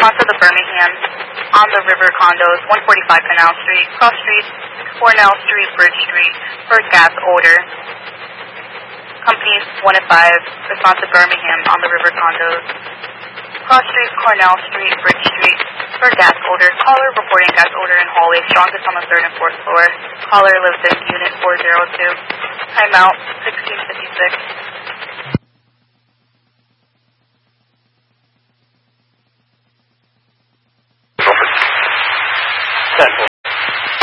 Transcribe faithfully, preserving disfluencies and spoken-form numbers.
Response to the Birmingham on the River condos, one forty-five Canal Street, Cross Street, Cornell Street, Bridge Street, for gas odor. Companies one and five, response to Birmingham on the River condos, Cross Street, Cornell Street, Bridge Street, for gas odor. Caller reporting gas odor in hallway, strongest on the third and fourth floor. Caller lives in Unit four oh two. Timeout, sixteen fifty-six.